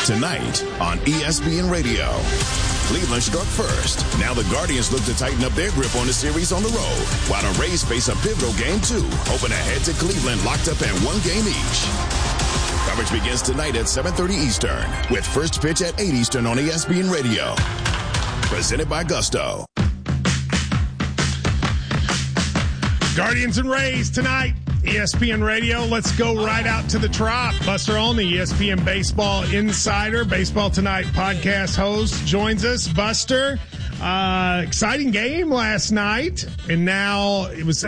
Tonight on ESPN Radio. Cleveland struck first. Now the Guardians look to tighten up their grip on the series on the road, while the Rays face a pivotal game 2, hoping to head to Cleveland locked up at 1 game each. Coverage begins tonight at 7:30 Eastern, with first pitch at 8 Eastern on ESPN Radio. Presented by Gusto. Guardians and Rays tonight, ESPN Radio. Let's go right out to the Trop. Buster Olney, ESPN Baseball Insider, Baseball Tonight podcast host, joins us. Buster, exciting game last night, and now it was,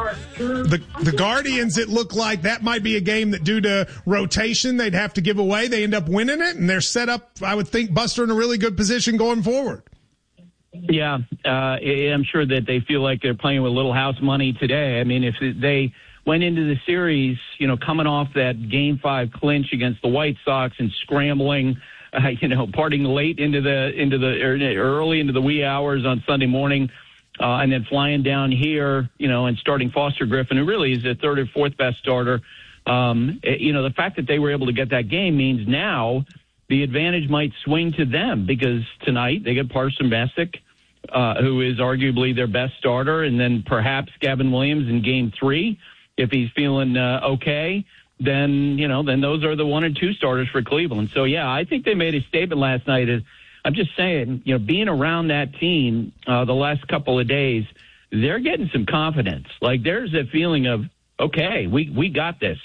the Guardians, it looked like that might be a game that due to rotation they'd have to give away. They end up winning it, and they're set up, I would think, Buster, in a really good position going forward. Yeah, I'm sure that they feel like they're playing with little house money today. I mean, if they went into the series, coming off that Game 5 clinch against the White Sox and scrambling, parting late into the early into the wee hours on Sunday morning, and then flying down here, and starting Foster Griffin, who really is the third or fourth best starter. The fact that they were able to get that game means now the advantage might swing to them, because tonight they get Parson Messick, who is arguably their best starter, and then perhaps Gavin Williams in Game 3. If he's feeling okay, then those are the 1 and 2 starters for Cleveland. So, yeah, I think they made a statement last night. I'm just saying, being around that team the last couple of days, they're getting some confidence. Like, there's a feeling of, okay, we got this.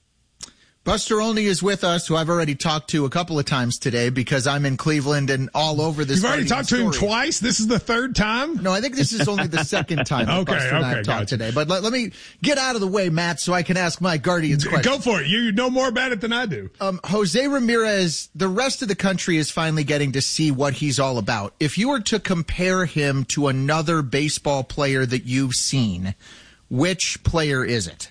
Buster Olney is with us, who I've already talked to a couple of times today because I'm in Cleveland and all over this. You've already talked to him twice? This is the third time? No, I think this is only the second time that Buster and I have talked today. But let me get out of the way, Matt, so I can ask my Guardians question. Go for it. You know more about it than I do. Jose Ramirez, the rest of the country is finally getting to see what he's all about. If you were to compare him to another baseball player that you've seen, which player is it?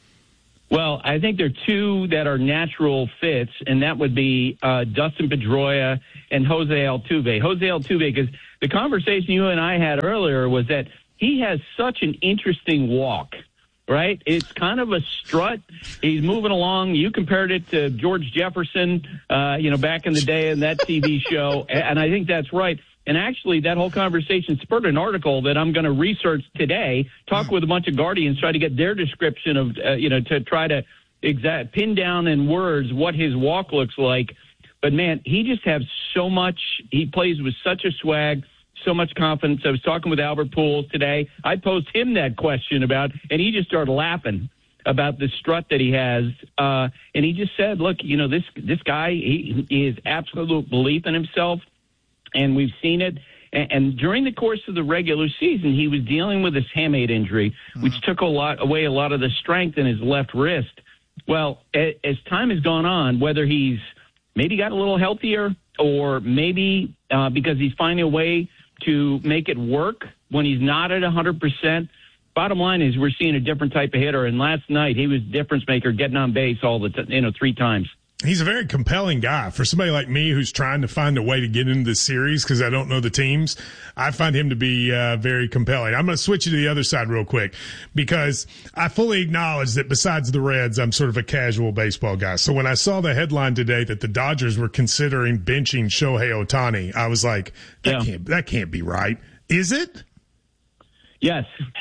Well, I think there are two that are natural fits, and that would be Dustin Pedroia and Jose Altuve. Jose Altuve, because the conversation you and I had earlier was that he has such an interesting walk, right? It's kind of a strut. He's moving along. You compared it to George Jefferson, back in the day in that TV show, and I think that's right. And actually, that whole conversation spurred an article that I'm going to research today, talk with a bunch of Guardians, try to get their description of, to try to pin down in words what his walk looks like. But, man, he just has so much. He plays with such a swag, so much confidence. I was talking with Albert Pujols today. I posed him that question and he just started laughing about the strut that he has. And he just said, look, this guy, he has absolute belief in himself. And we've seen it. And during the course of the regular season, he was dealing with his hamate injury, which took away a lot of the strength in his left wrist. Well, as time has gone on, whether he's maybe got a little healthier or maybe because he's finding a way to make it work when he's not at 100%, bottom line is we're seeing a different type of hitter. And last night, he was difference maker, getting on base all the 3 times. He's a very compelling guy. For somebody like me who's trying to find a way to get into this series because I don't know the teams, I find him to be very compelling. I'm going to switch you to the other side real quick because I fully acknowledge that besides the Reds, I'm sort of a casual baseball guy. So when I saw the headline today that the Dodgers were considering benching Shohei Ohtani, I was like, that can't be right. Is it? Yes.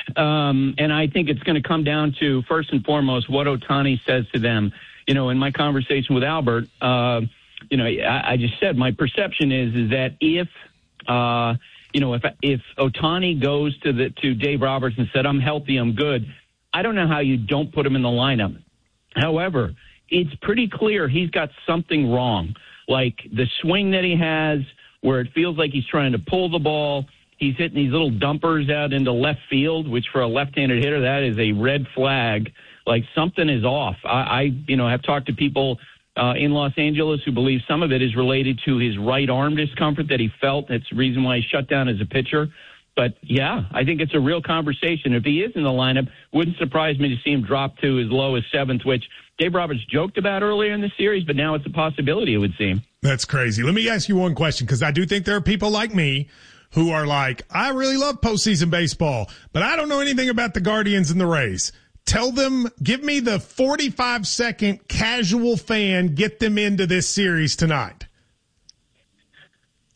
And I think it's going to come down to, first and foremost, what Ohtani says to them. In my conversation with Albert, I just said my perception is that if Ohtani goes to Dave Roberts and said, I'm healthy, I'm good, I don't know how you don't put him in the lineup. However, it's pretty clear he's got something wrong, like the swing that he has where it feels like he's trying to pull the ball. He's hitting these little dumpers out into left field, which for a left-handed hitter, that is a red flag. Like something is off. I have talked to people in Los Angeles who believe some of it is related to his right arm discomfort that he felt. That's the reason why he shut down as a pitcher. But, yeah, I think it's a real conversation. If he is in the lineup, wouldn't surprise me to see him drop to as low as 7th, which Dave Roberts joked about earlier in the series, but now it's a possibility, it would seem. That's crazy. Let me ask you one question, because I do think there are people like me who are like, I really love postseason baseball, but I don't know anything about the Guardians and the Rays. Tell them, give me the 45-second casual fan, get them into this series tonight.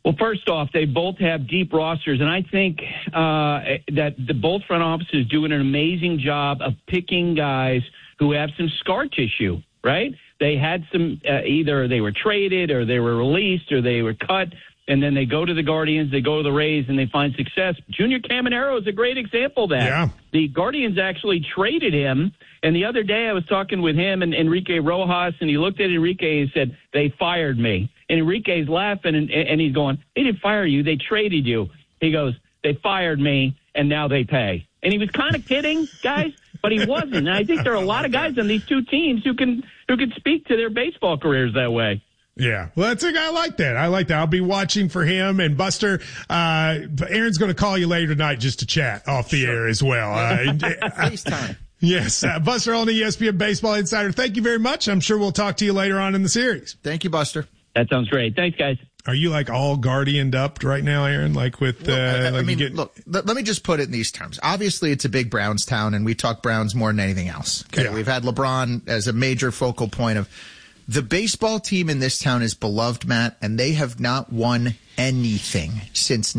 Well, first off, they both have deep rosters, and I think that both front offices doing an amazing job of picking guys who have some scar tissue, right? They had some either they were traded or they were released or they were cut, and then they go to the Guardians, they go to the Rays, and they find success. Junior Caminero is a great example of that. Yeah. The Guardians actually traded him, and the other day I was talking with him and Enrique Rojas, and he looked at Enrique and said, "They fired me." And Enrique's laughing, and he's going, "They didn't fire you. They traded you." He goes, "They fired me, and now they pay." And he was kind of kidding, guys, but he wasn't. And I think there are a lot of guys on these two teams who can speak to their baseball careers that way. Yeah, well, that's a guy like that. I like that. I'll be watching for him. And Buster, Aaron's going to call you later tonight just to chat off the air as well. FaceTime. Yes, Buster Olney, ESPN Baseball Insider. Thank you very much. I'm sure we'll talk to you later on in the series. Thank you, Buster. That sounds great. Thanks, guys. Are you like all Guardianed up right now, Aaron? Like with, look, let me just put it in these terms. Obviously, it's a big Browns town, and we talk Browns more than anything else. Okay, yeah. We've had LeBron as a major focal point of the baseball team in this town is beloved, Matt, and they have not won anything since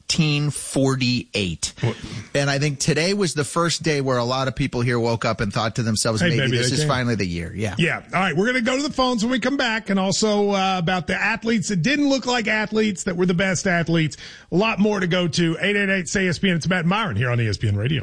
1948. And I think today was the first day where a lot of people here woke up and thought to themselves, maybe this is finally the year. Yeah. Yeah. All right. We're going to go to the phones when we come back, and also about the athletes that didn't look like athletes that were the best athletes. A lot more to go to. 888-SAY-ESPN. It's Matt Myron here on ESPN Radio.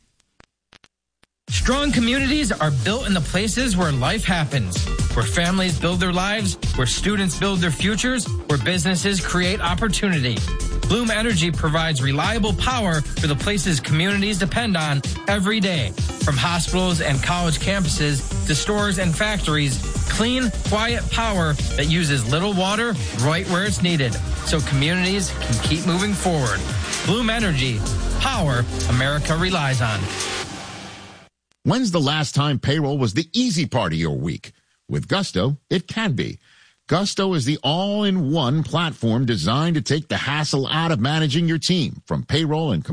Strong communities are built in the places where life happens, where families build their lives, where students build their futures, where businesses create opportunity. Bloom Energy provides reliable power for the places communities depend on every day. From hospitals and college campuses to stores and factories, clean, quiet power that uses little water right where it's needed, so communities can keep moving forward. Bloom Energy, power America relies on. When's the last time payroll was the easy part of your week? With Gusto, it can be. Gusto is the all-in-one platform designed to take the hassle out of managing your team, from payroll and